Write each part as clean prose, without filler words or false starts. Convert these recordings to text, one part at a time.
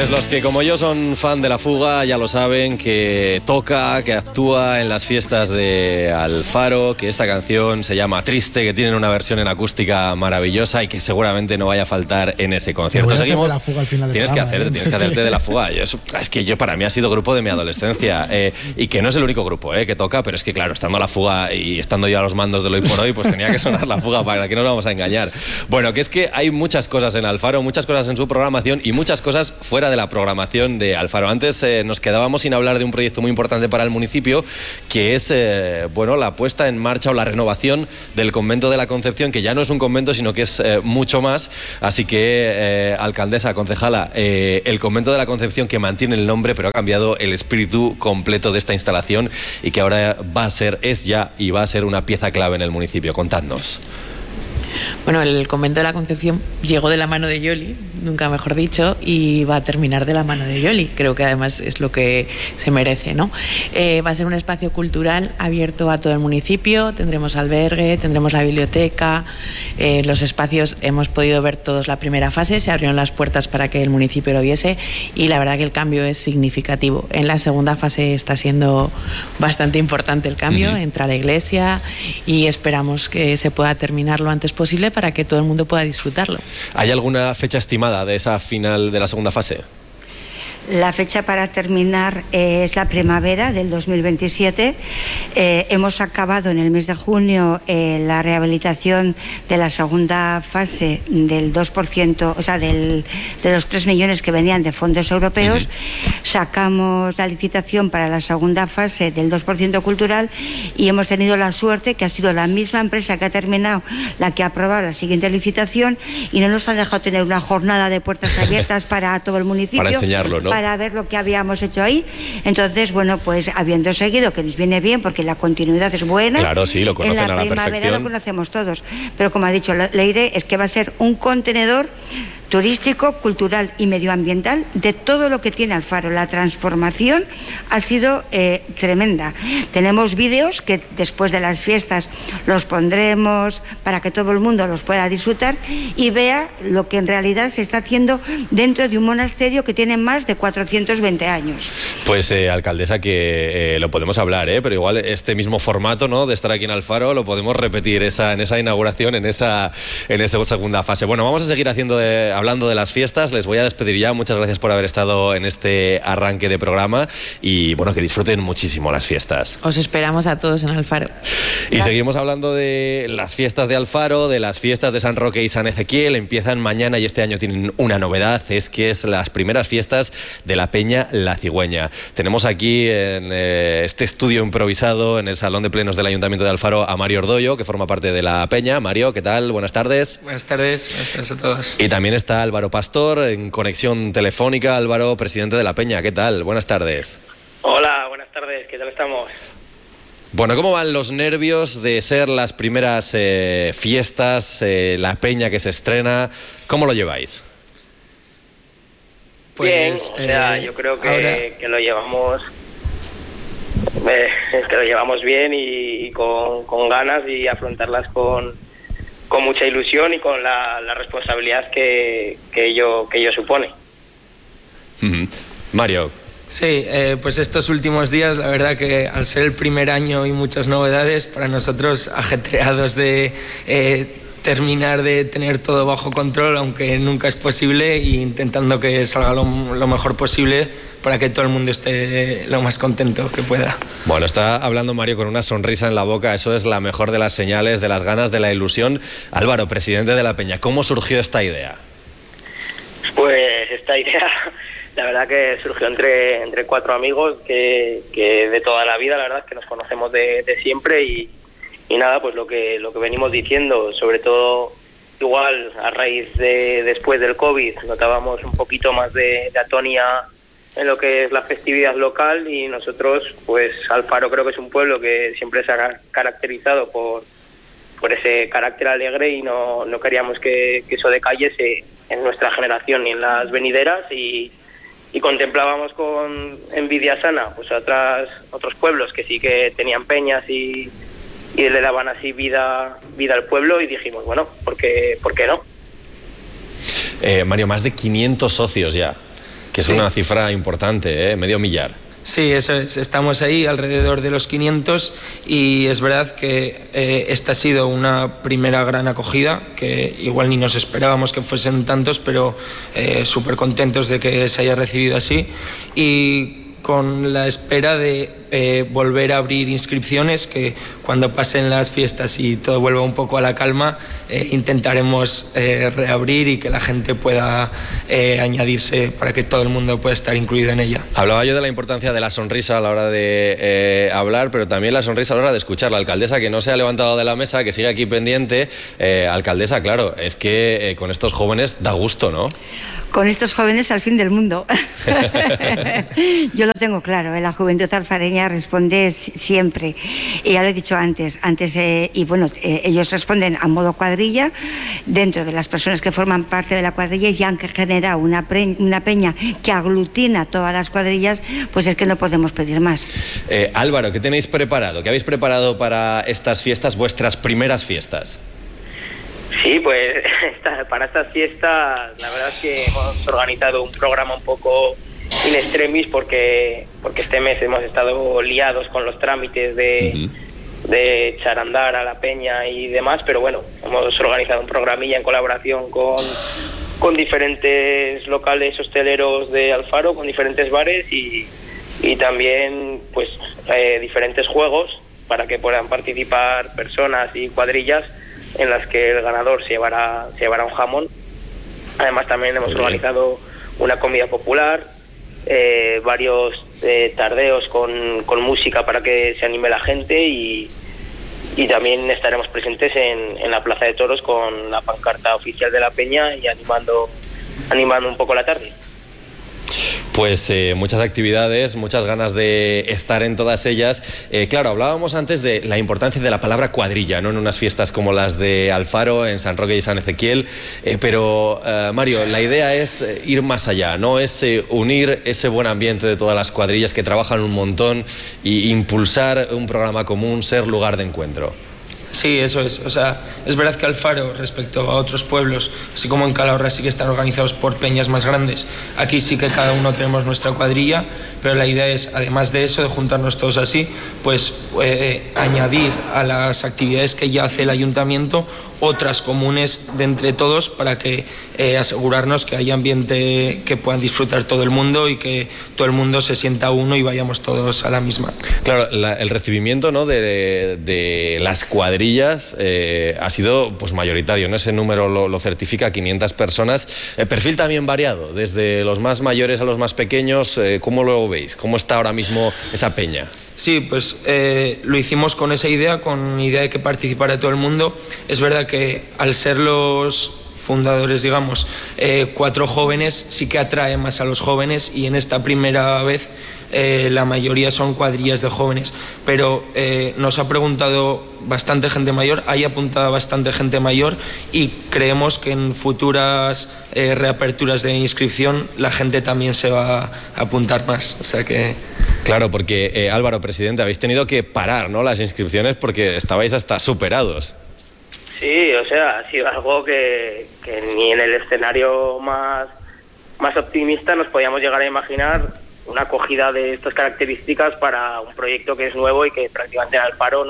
Pues los que como yo son fan de La Fuga ya lo saben, que toca, que actúa en las fiestas de Alfaro, que esta canción se llama Triste, que tienen una versión en acústica maravillosa y que seguramente no vaya a faltar en ese concierto. Seguimos. Tienes que hacerte de La Fuga. Es que para mí ha sido grupo de mi adolescencia y que no es el único grupo que toca, pero es que claro, estando La Fuga y estando yo a los mandos del hoy por hoy, pues tenía que sonar La Fuga, para que no nos vamos a engañar. Bueno, que es que hay muchas cosas en Alfaro, muchas cosas en su programación y muchas cosas fuera de la programación de Alfaro. Antes nos quedábamos sin hablar de un proyecto muy importante para el municipio, que es la puesta en marcha o la renovación del Convento de la Concepción, que ya no es un convento, sino que es mucho más. Así que, alcaldesa, concejala, el Convento de la Concepción, que mantiene el nombre, pero ha cambiado el espíritu completo de esta instalación y que ahora va a ser una pieza clave en el municipio. Contadnos. Bueno, el Convento de la Concepción llegó de la mano de Yoli, nunca mejor dicho, y va a terminar de la mano de Yoli. Creo que además es lo que se merece, ¿no? Va a ser un espacio cultural abierto a todo el municipio. Tendremos albergue, tendremos la biblioteca. Los espacios, hemos podido ver todos la primera fase, se abrieron las puertas para que el municipio lo viese y la verdad que el cambio es significativo. En la segunda fase está siendo bastante importante el cambio, entra la iglesia y esperamos que se pueda terminar lo antes posible para que todo el mundo pueda disfrutarlo. ¿Hay alguna fecha estimada de esa final de la segunda fase? La fecha para terminar es la primavera del 2027. Hemos acabado en el mes de junio la rehabilitación de la segunda fase del 2%, o sea, de los 3 millones que venían de fondos europeos. Sacamos la licitación para la segunda fase del 2% cultural y hemos tenido la suerte que ha sido la misma empresa que ha terminado la que ha aprobado la siguiente licitación y no nos han dejado tener una jornada de puertas abiertas para todo el municipio. Para enseñarlo, ¿no? Para ver lo que habíamos hecho ahí. Entonces, bueno, pues habiendo seguido, que nos viene bien porque la continuidad es buena. Claro, sí, lo conocen a la perfección. En la primavera lo conocemos todos. Pero como ha dicho Leire, es que va a ser un contenedor turístico, cultural y medioambiental de todo lo que tiene Alfaro. La transformación ha sido tremenda. Tenemos vídeos que después de las fiestas los pondremos para que todo el mundo los pueda disfrutar y vea lo que en realidad se está haciendo dentro de un monasterio que tiene más de 420 años. Pues alcaldesa, que lo podemos hablar, pero igual este mismo formato, ¿no?, de estar aquí en Alfaro lo podemos repetir en esa inauguración, en esa segunda fase. Bueno, vamos a seguir hablando de las fiestas. Les voy a despedir ya. Muchas gracias por haber estado en este arranque de programa y bueno, que disfruten muchísimo las fiestas. Os esperamos a todos en Alfaro. Y seguimos hablando de las fiestas de Alfaro, de las fiestas de San Roque y San Ezequiel. Empiezan mañana y este año tienen una novedad, es que es las primeras fiestas de la Peña La Cigüeña. Tenemos aquí en este estudio improvisado en el Salón de Plenos del Ayuntamiento de Alfaro a Mario Ordoyo, que forma parte de la Peña. Mario, ¿qué tal? Buenas tardes. Buenas tardes a todos. Y también está Álvaro Pastor en conexión telefónica. Álvaro, presidente de la Peña, ¿qué tal? Buenas tardes. Hola, buenas tardes, ¿qué tal estamos? Bueno, ¿cómo van los nervios de ser las primeras fiestas, la Peña que se estrena? ¿Cómo lo lleváis? Pues, bien, yo creo que lo llevamos bien y con ganas y afrontarlas con mucha ilusión y con la responsabilidad que ello supone. Mario. Sí, pues estos últimos días, la verdad que al ser el primer año y muchas novedades, para nosotros ajetreados de terminar de tener todo bajo control, aunque nunca es posible, e intentando que salga lo mejor posible para que todo el mundo esté lo más contento que pueda. Bueno, está hablando Mario con una sonrisa en la boca, eso es la mejor de las señales, de las ganas, de la ilusión. Álvaro, presidente de la Peña, ¿cómo surgió esta idea? Pues esta idea, la verdad que surgió entre 4 amigos que de toda la vida, la verdad es que nos conocemos de siempre y nada, pues lo que venimos diciendo, sobre todo igual a raíz de después del COVID, notábamos un poquito más de atonia en lo que es la festividad local y nosotros, pues Alfaro creo que es un pueblo que siempre se ha caracterizado por ese carácter alegre y no queríamos que eso decayese en nuestra generación ni en las venideras y contemplábamos con envidia sana pues otros pueblos que sí que tenían peñas y le daban así vida al pueblo y dijimos, bueno, ¿por qué no? Mario, más de 500 socios ya. que es una cifra importante, medio millar. Sí, eso es. Estamos ahí alrededor de los 500 y es verdad que esta ha sido una primera gran acogida, que igual ni nos esperábamos que fuesen tantos, pero súper contentos de que se haya recibido así y con la espera de volver a abrir inscripciones, que cuando pasen las fiestas y todo vuelva un poco a la calma, intentaremos reabrir y que la gente pueda añadirse para que todo el mundo pueda estar incluido en ella. Hablaba yo de la importancia de la sonrisa a la hora de hablar, pero también la sonrisa a la hora de escuchar. La alcaldesa, que no se ha levantado de la mesa, que sigue aquí pendiente. Alcaldesa, claro, es que con estos jóvenes da gusto, ¿no? Con estos jóvenes al fin del mundo. Yo lo tengo claro, la juventud alfareña responde siempre. Y ya lo he dicho antes y bueno, ellos responden a modo cuadrilla. Dentro de las personas que forman parte de la cuadrilla, ya han generado una peña que aglutina todas las cuadrillas, pues es que no podemos pedir más. Álvaro, ¿qué tenéis preparado? ¿Qué habéis preparado para estas fiestas, vuestras primeras fiestas? Sí, pues para estas fiestas la verdad es que hemos organizado un programa un poco in extremis porque este mes hemos estado liados con los trámites de echar a andar a la peña y demás, pero bueno, hemos organizado un programilla en colaboración con diferentes locales hosteleros de Alfaro, con diferentes bares y también pues diferentes juegos para que puedan participar personas y cuadrillas en las que el ganador se llevará un jamón. Además también hemos organizado una comida popular, varios tardeos con música para que se anime la gente y también estaremos presentes en la Plaza de Toros con la pancarta oficial de la peña y animando un poco la tarde. Pues muchas actividades, muchas ganas de estar en todas ellas. Claro, hablábamos antes de la importancia de la palabra cuadrilla, ¿no? En unas fiestas como las de Alfaro, en San Roque y San Ezequiel, pero Mario, la idea es ir más allá, ¿no? Es unir ese buen ambiente de todas las cuadrillas que trabajan un montón e impulsar un programa común, ser lugar de encuentro. Sí, eso es. O sea, es verdad que Alfaro, respecto a otros pueblos, así como en Calahorra, sí que están organizados por peñas más grandes. Aquí sí que cada uno tenemos nuestra cuadrilla, pero la idea es, además de eso, de juntarnos todos así, pues añadir a las actividades que ya hace el ayuntamiento otras comunes de entre todos para que asegurarnos que haya ambiente que puedan disfrutar todo el mundo y que todo el mundo se sienta uno y vayamos todos a la misma. Claro, el recibimiento, ¿no?, de las cuadrillas ha sido pues mayoritario, ¿no? Ese número lo certifica 500 personas. Perfil también variado, desde los más mayores a los más pequeños. ¿Cómo lo veis? ¿Cómo está ahora mismo esa peña? Sí, pues lo hicimos con esa idea, con idea de que participara todo el mundo. Es verdad que al ser los fundadores, digamos, 4 jóvenes, sí que atrae más a los jóvenes y en esta primera vez la mayoría son cuadrillas de jóvenes, pero nos ha preguntado bastante gente mayor, hay apuntada bastante gente mayor y creemos que en futuras reaperturas de inscripción la gente también se va a apuntar más, o sea que... Claro, porque Álvaro, presidente, habéis tenido que parar, ¿no?, las inscripciones porque estabais hasta superados. Sí, o sea, ha sido algo que ni en el escenario más optimista nos podíamos llegar a imaginar una acogida de estas características para un proyecto que es nuevo y que prácticamente en Alfaro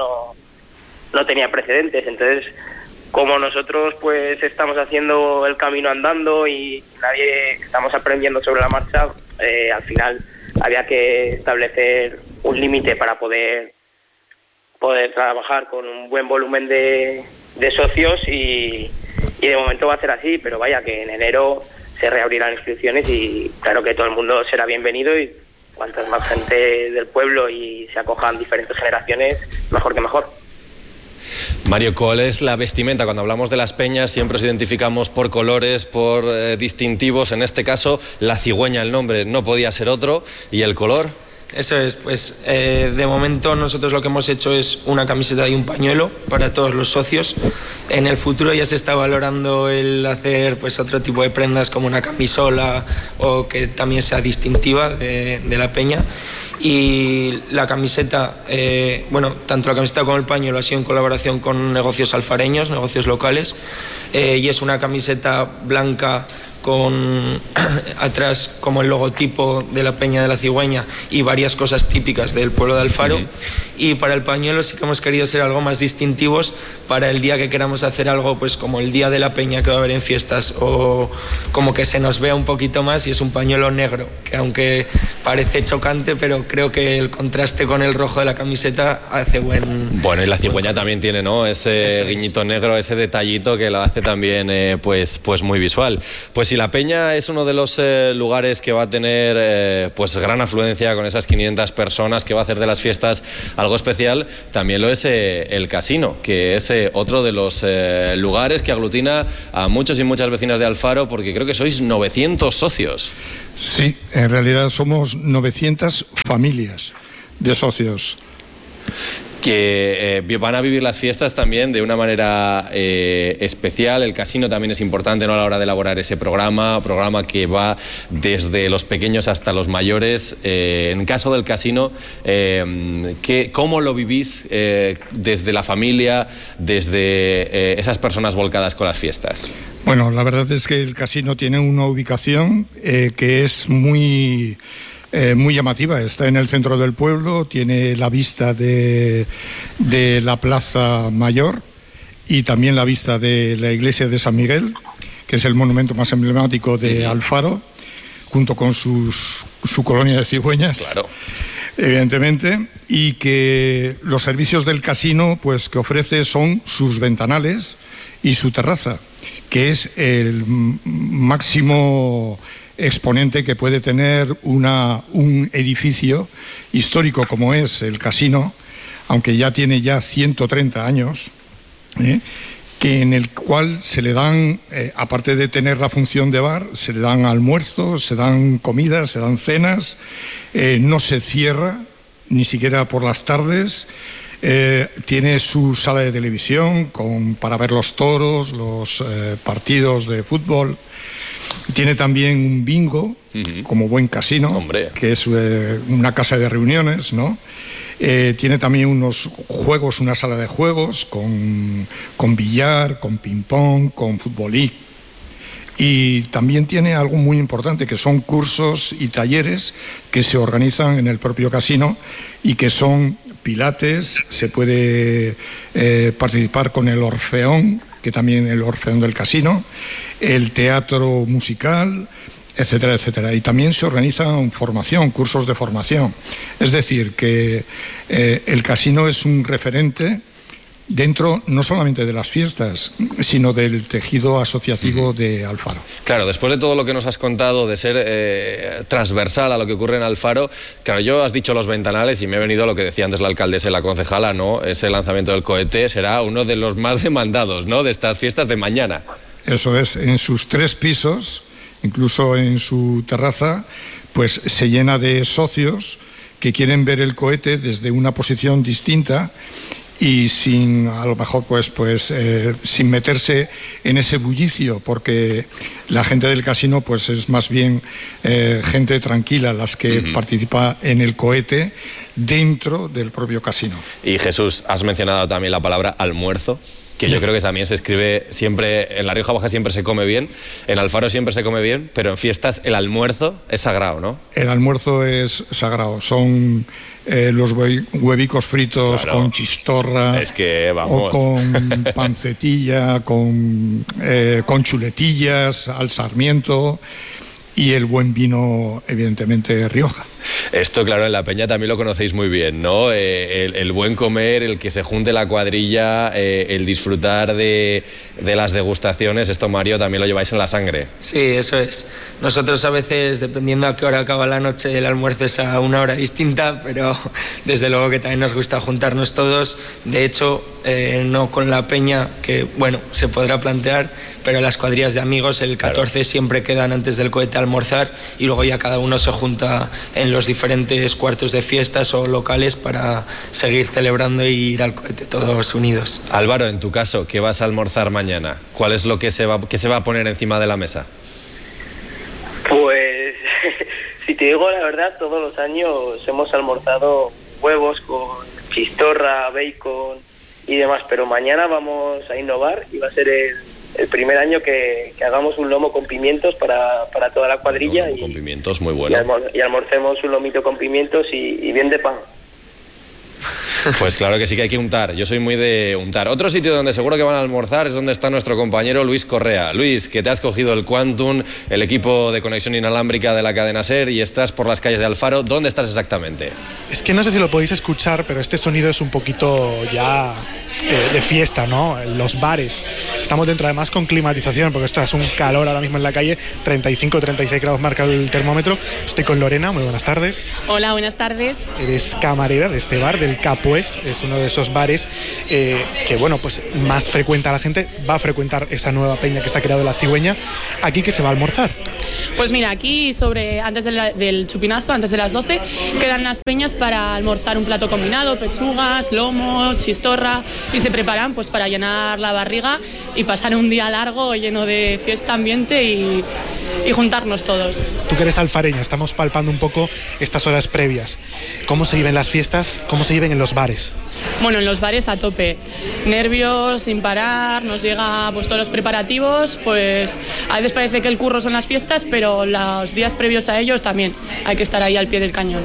no tenía precedentes. Entonces, como nosotros pues estamos haciendo el camino andando y estamos aprendiendo sobre la marcha, al final había que establecer un límite para poder trabajar con un buen volumen de socios y de momento va a ser así, pero vaya que en enero se reabrirán inscripciones y claro que todo el mundo será bienvenido y cuantas más gente del pueblo y se acojan diferentes generaciones, mejor que mejor. Mario, ¿cuál es la vestimenta? Cuando hablamos de las peñas siempre os identificamos por colores, por distintivos. En este caso, la cigüeña, el nombre, no podía ser otro. ¿Y el color? Eso es, pues de momento nosotros lo que hemos hecho es una camiseta y un pañuelo para todos los socios. En el futuro ya se está valorando el hacer pues otro tipo de prendas como una camisola o que también sea distintiva de la peña. Y la camiseta, bueno, tanto la camiseta como el pañuelo ha sido en colaboración con negocios alfareños, negocios locales, y es una camiseta blanca con atrás como el logotipo de la Peña de la Cigüeña y varias cosas típicas del pueblo de Alfaro. Y para el pañuelo sí que hemos querido ser algo más distintivos para el día que queramos hacer algo, pues como el día de la Peña que va a haber en fiestas, o como que se nos vea un poquito más, y es un pañuelo negro, que aunque parece chocante, pero creo que el contraste con el rojo de la camiseta hace buen... Bueno, y la cigüeña también tiene, ¿no?, ese guiñito negro, ese detallito que lo hace también pues muy visual. Pues si la Peña es uno de los lugares que va a tener pues gran afluencia, con esas 500 personas, que va a hacer de las fiestas algo especial, también lo es el casino, que es otro de los lugares que aglutina a muchos y muchas vecinas de Alfaro, porque creo que sois 900 socios. Sí, en realidad somos 900 familias de socios. Que van a vivir las fiestas también de una manera especial. El casino también es importante, ¿no?, a la hora de elaborar ese programa que va desde los pequeños hasta los mayores. En caso del casino, ¿cómo lo vivís desde la familia, desde esas personas volcadas con las fiestas? Bueno, la verdad es que el casino tiene una ubicación que es muy llamativa. Está en el centro del pueblo, tiene la vista de la Plaza Mayor y también la vista de la iglesia de San Miguel, que es el monumento más emblemático de Alfaro, junto con su colonia de cigüeñas, claro, evidentemente, y que los servicios del casino pues que ofrece son sus ventanales y su terraza, que es el máximo exponente que puede tener un edificio histórico como es el casino, aunque ya tiene 130 años, que en el cual se le dan, aparte de tener la función de bar, se le dan almuerzos, se dan comidas, se dan cenas, no se cierra ni siquiera por las tardes. Tiene su sala de televisión para ver los toros, los partidos de fútbol. Tiene también un bingo, como buen casino, ¡hombre!, que es una casa de reuniones, ¿no? Tiene también unos juegos, una sala de juegos con billar, con ping-pong, con futbolí. Y también tiene algo muy importante, que son cursos y talleres que se organizan en el propio casino y que son pilates. Se puede participar con el Orfeón, que también el Orfeón del casino, el teatro musical, etcétera, etcétera. Y también se organizan cursos de formación. Es decir, que el casino es un referente dentro no solamente de las fiestas, sino del tejido asociativo de Alfaro. Claro, después de todo lo que nos has contado, de ser transversal a lo que ocurre en Alfaro, claro, yo has dicho los ventanales y me he venido a lo que decía antes la alcaldesa y la concejala, ¿no? Ese lanzamiento del cohete será uno de los más demandados, ¿no?, de estas fiestas de mañana. Eso es, en sus 3 pisos, incluso en su terraza, pues se llena de socios que quieren ver el cohete desde una posición distinta y sin, a lo mejor, sin meterse en ese bullicio, porque la gente del casino pues es más bien gente tranquila, las que participa en el cohete dentro del propio casino. Y Jesús, has mencionado también la palabra almuerzo, que yo creo que también se escribe siempre, en La Rioja Baja siempre se come bien, en Alfaro siempre se come bien, pero en fiestas el almuerzo es sagrado, ¿no? El almuerzo es sagrado, son los huevicos fritos, claro, con chistorra, es que, vamos, o con pancetilla, con chuletillas al sarmiento, y el buen vino, evidentemente, Rioja. Esto, claro, en la Peña también lo conocéis muy bien, ¿no? El buen comer, el que se junte la cuadrilla, el disfrutar de las degustaciones, esto, Mario, también lo lleváis en la sangre. Sí, eso es. Nosotros a veces, dependiendo a qué hora acaba la noche, el almuerzo es a una hora distinta, pero desde luego que también nos gusta juntarnos todos. De hecho, no con la Peña, que, bueno, se podrá plantear, pero las cuadrillas de amigos, el 14 claro, siempre quedan antes del cohete a almorzar y luego ya cada uno se junta en los diferentes cuartos de fiestas o locales para seguir celebrando y ir al cohete todos unidos. Álvaro, en tu caso, ¿qué vas a almorzar mañana? ¿Cuál es lo que se va a poner encima de la mesa? Pues, si te digo la verdad, todos los años hemos almorzado huevos con chistorra, bacon y demás, pero mañana vamos a innovar y va a ser el primer año que hagamos un lomo con pimientos para toda la cuadrilla. Con pimientos, muy bueno. Y almorcemos un lomito con pimientos y bien de pan. Pues claro que sí que hay que untar, yo soy muy de untar. Otro sitio donde seguro que van a almorzar es donde está nuestro compañero Luis Correa. Luis, que te has cogido el Quantum, el equipo de conexión inalámbrica de la cadena SER, y estás por las calles de Alfaro. ¿Dónde estás exactamente? Es que no sé si lo podéis escuchar, pero este sonido es un poquito ya de fiesta, ¿no? Los bares. Estamos dentro además con climatización, porque esto es un calor ahora mismo en la calle, 35-36 grados marca el termómetro. Estoy con Lorena, muy buenas tardes. Hola, buenas tardes. Eres camarera de este bar, del Capués, es uno de esos bares que, bueno, pues más frecuenta la gente, va a frecuentar esa nueva peña que se ha creado, La Cigüeña. ¿Aquí qué se va a almorzar? Pues mira, aquí antes del chupinazo, antes de las 12, quedan las peñas para almorzar un plato combinado, pechugas, lomo, chistorra, y se preparan pues para llenar la barriga y pasar un día largo lleno de fiesta, ambiente y juntarnos todos. Tú que eres alfareña, estamos palpando un poco estas horas previas. ¿Cómo se viven las fiestas? ¿Cómo se viven en los bares? Bueno, en los bares a tope, nervios sin parar, nos llega pues todos los preparativos, pues a veces parece que el curro son las fiestas, pero los días previos a ellos también hay que estar ahí al pie del cañón.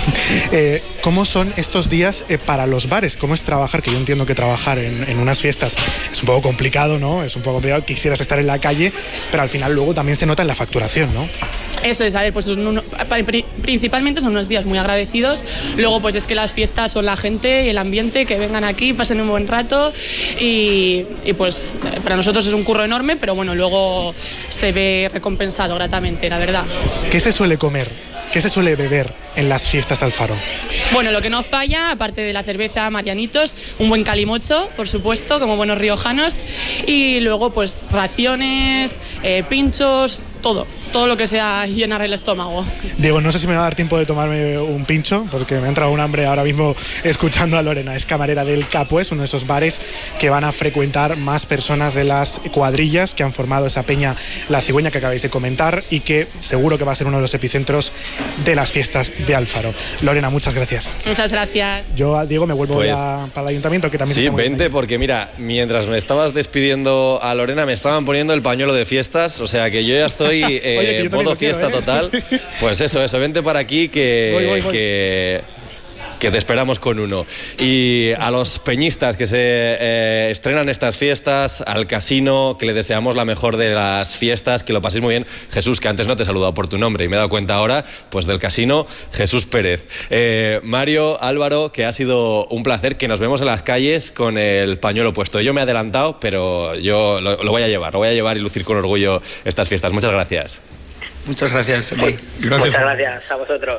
¿Cómo son estos días para los bares? ¿Cómo es trabajar? Que yo entiendo que trabajar en unas fiestas es un poco complicado, ¿no? Es un poco complicado, quisieras estar en la calle, pero al final luego también se nota en la facturación, ¿no? Eso es, a ver, pues principalmente son unos días muy agradecidos. Luego pues es que las fiestas son la gente y el ambiente, que vengan aquí, pasen un buen rato y pues para nosotros es un curro enorme, pero bueno, luego se ve recompensado gratamente, la verdad. ¿Qué se suele comer? ¿Qué se suele beber en las fiestas de Alfaro? Bueno, lo que no falla, aparte de la cerveza Marianitos, un buen calimocho, por supuesto, como buenos riojanos, y luego pues raciones, pinchos, todo lo que sea llenar el estómago. Diego, no sé si me va a dar tiempo de tomarme un pincho, porque me ha entrado un hambre ahora mismo escuchando a Lorena. Es camarera del Capués, uno de esos bares que van a frecuentar más personas de las cuadrillas que han formado esa peña La Cigüeña que acabáis de comentar, y que seguro que va a ser uno de los epicentros de las fiestas de Alfaro. Lorena, muchas gracias. Muchas gracias. Yo, Diego, me vuelvo pues, para el ayuntamiento, que también... Sí, vente, porque mira, mientras me estabas despidiendo a Lorena, me estaban poniendo el pañuelo de fiestas, o sea que yo ya estoy Oye, modo fiesta total. Pues eso, vente para aquí que... Voy. Que te esperamos con uno. Y a los peñistas que se estrenan estas fiestas, al casino, que le deseamos la mejor de las fiestas, que lo paséis muy bien. Jesús, que antes no te he saludado por tu nombre y me he dado cuenta ahora, pues del casino, Jesús Pérez. Mario, Álvaro, que ha sido un placer, que nos vemos en las calles con el pañuelo puesto. Yo me he adelantado, pero yo lo voy a llevar y lucir con orgullo estas fiestas. Muchas gracias. Muchas gracias. Muchas gracias a vosotros.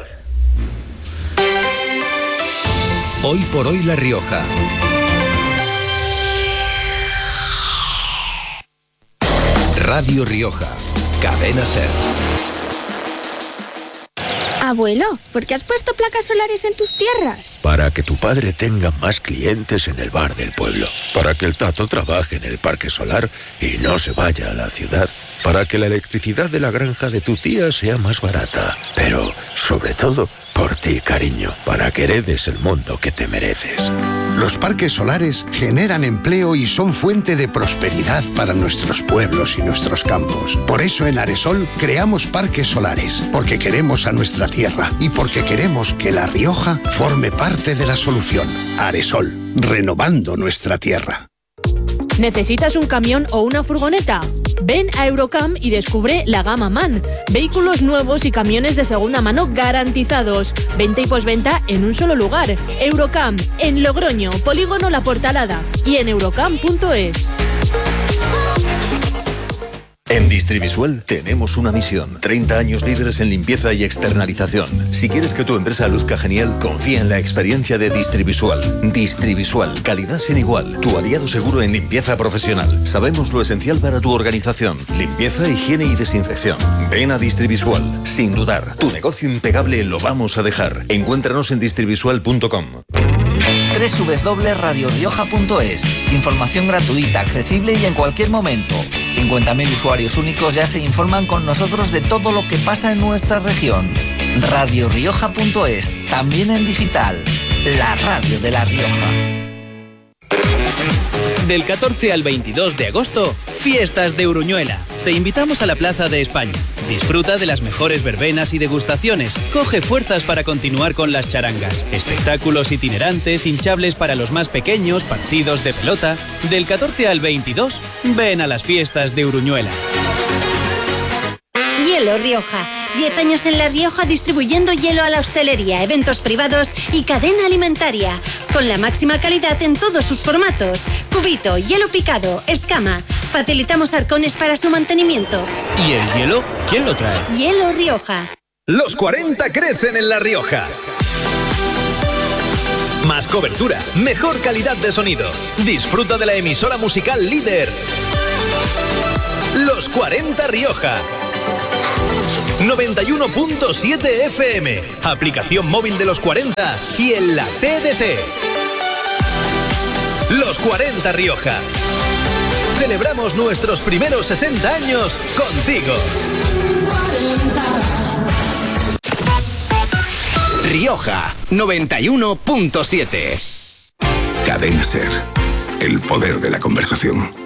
Hoy por hoy La Rioja. Radio Rioja, Cadena SER. Abuelo, ¿por qué has puesto placas solares en tus tierras? Para que tu padre tenga más clientes en el bar del pueblo. Para que el Tato trabaje en el parque solar y no se vaya a la ciudad. Para que la electricidad de la granja de tu tía sea más barata. Pero, sobre todo, por ti, cariño. Para que heredes el mundo que te mereces. Los parques solares generan empleo y son fuente de prosperidad para nuestros pueblos y nuestros campos. Por eso en Aresol creamos parques solares, porque queremos a nuestra tierra y porque queremos que La Rioja forme parte de la solución. Aresol, renovando nuestra tierra. ¿Necesitas un camión o una furgoneta? Ven a Eurocam y descubre la gama MAN. Vehículos nuevos y camiones de segunda mano garantizados. Venta y posventa en un solo lugar. Eurocam, en Logroño, Polígono La Portalada y en eurocam.es. En Distrivisual tenemos una misión. 30 años líderes en limpieza y externalización. Si quieres que tu empresa luzca genial, confía en la experiencia de Distrivisual. Distrivisual, calidad sin igual. Tu aliado seguro en limpieza profesional. Sabemos lo esencial para tu organización. Limpieza, higiene y desinfección. Ven a Distrivisual. Sin dudar, tu negocio impecable lo vamos a dejar. Encuéntranos en distrivisual.com. www.radiorioja.es. Información gratuita, accesible y en cualquier momento. 50.000 usuarios únicos ya se informan con nosotros de todo lo que pasa en nuestra región. radiorioja.es, también en digital. La radio de La Rioja. Del 14 al 22 de agosto, Fiestas de Uruñuela. Te invitamos a la Plaza de España. Disfruta de las mejores verbenas y degustaciones. Coge fuerzas para continuar con las charangas. Espectáculos itinerantes, hinchables para los más pequeños, partidos de pelota. Del 14 al 22, ven a las Fiestas de Uruñuela. Hielo Rioja. 10 años en La Rioja distribuyendo hielo a la hostelería, eventos privados y cadena alimentaria. Con la máxima calidad en todos sus formatos. Cubito, hielo picado, escama. Facilitamos arcones para su mantenimiento. ¿Y el hielo? ¿Quién lo trae? Hielo Rioja. Los 40 crecen en La Rioja. Más cobertura, mejor calidad de sonido. Disfruta de la emisora musical líder. Los 40 Rioja. 91.7 FM. Aplicación móvil de Los 40 y en la TDT. Los 40 Rioja. Celebramos nuestros primeros 60 años contigo. Rioja 91.7. Cadena SER. El poder de la conversación.